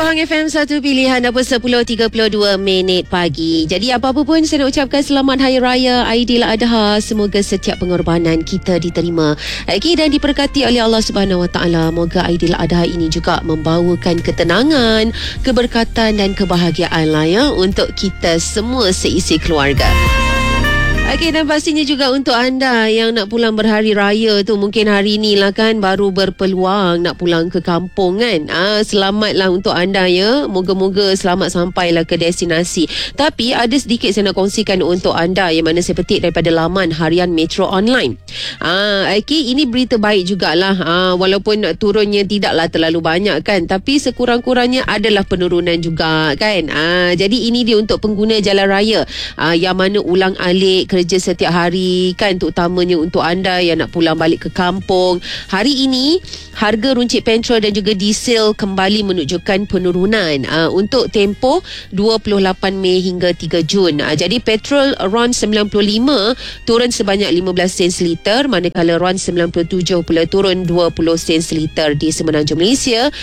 Pahang FM, satu pilihan apa 10.32 minit pagi. Jadi apa-apa pun saya nak ucapkan selamat Hari Raya Aidiladha. Semoga setiap pengorbanan kita diterima dan diberkati oleh Allah Subhanahu Wa Taala. Moga Aidiladha ini juga membawakan ketenangan, keberkatan dan kebahagiaan lah ya untuk kita semua seisi keluarga. Dan pastinya juga untuk anda yang nak pulang berhari raya tu, mungkin hari ni lah kan baru berpeluang nak pulang ke kampung kan. Selamatlah untuk anda ya. Moga-moga selamat sampailah ke destinasi. Tapi ada sedikit saya nak kongsikan untuk anda yang mana saya petik daripada laman harian Metro Online. Ini berita baik jugalah. Walaupun turunnya tidaklah terlalu banyak kan, tapi sekurang-kurangnya adalah penurunan juga kan. Jadi ini dia untuk pengguna jalan raya yang mana ulang alik kerja setiap hari kan, terutamanya untuk anda yang nak pulang balik ke kampung. Hari ini harga runcit petrol dan juga diesel kembali menunjukkan penurunan untuk tempoh 28 Mei hingga 3 Jun. Jadi petrol RON 95 turun sebanyak 15 sen seliter, manakala RON 97 pula turun 20 sen seliter di Semenanjung Malaysia.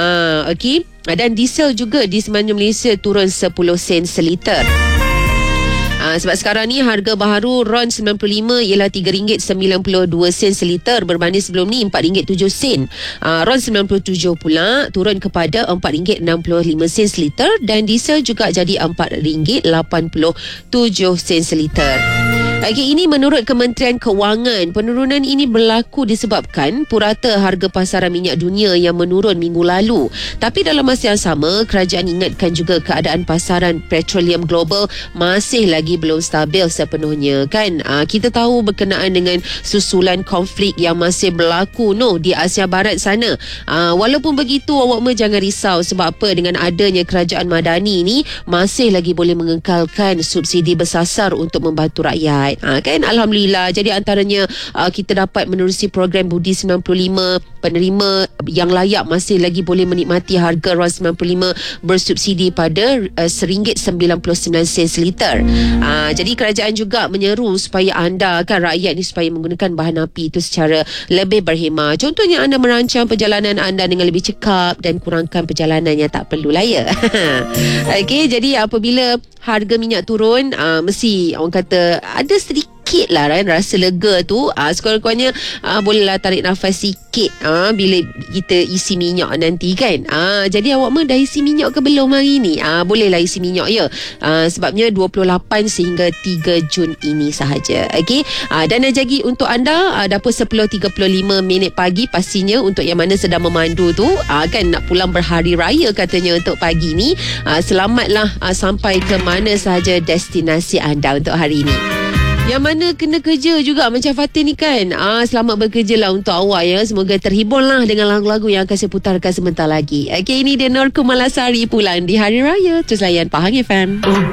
Dan diesel juga di Semenanjung Malaysia turun 10 sen seliter. Sebab sekarang ni harga baharu RON 95 ialah RM3.92 seliter, berbanding sebelum ni RM4.07. RON 97 pula turun kepada RM4.65 seliter dan diesel juga jadi RM4.87 seliter. Ini menurut Kementerian Kewangan. Penurunan ini berlaku disebabkan purata harga pasaran minyak dunia yang menurun minggu lalu. Tapi dalam masa yang sama, kerajaan ingatkan juga keadaan pasaran petroleum global masih lagi belum stabil sepenuhnya kan. Kita tahu berkenaan dengan susulan konflik yang masih berlaku di Asia Barat sana. Walaupun begitu, awak jangan risau. Sebab apa? Dengan adanya kerajaan Madani ni masih lagi boleh mengekalkan subsidi bersasar untuk membantu rakyat. Kan, Alhamdulillah. Jadi antaranya kita dapat menerusi program Budi 95. Penerima yang layak masih lagi boleh menikmati harga RON 95 bersubsidi pada RM1.99 seliter. Jadi kerajaan juga menyeru supaya anda kan, rakyat ni, supaya menggunakan bahan api itu secara lebih berhemah. Contohnya anda merancang perjalanan anda dengan lebih cekap dan kurangkan perjalanan yang tak perlu lah ya. Jadi apabila harga minyak turun, mesti orang kata ada sedikit lah kan rasa lega tu. Sekurang-kurangnya bolehlah tarik nafas sikit bila kita isi minyak nanti kan. Jadi awak dah isi minyak ke belum hari ni? Bolehlah isi minyak ya. Sebabnya 28 sehingga 3 Jun ini sahaja. Dan jadi untuk anda dapur 10.35 minit pagi, pastinya untuk yang mana sedang memandu tu kan nak pulang berhari raya katanya untuk pagi ni, selamatlah sampai ke mana sahaja destinasi anda untuk hari ini. Yang mana kena kerja juga macam Fatin ni kan. Selamat bekerja lah untuk awak ya. Semoga terhibur lah dengan lagu-lagu yang akan saya putarkan sebentar lagi. Ini dia Nur Kumalasari pulang di Hari Raya. Terus layan Pahang FM.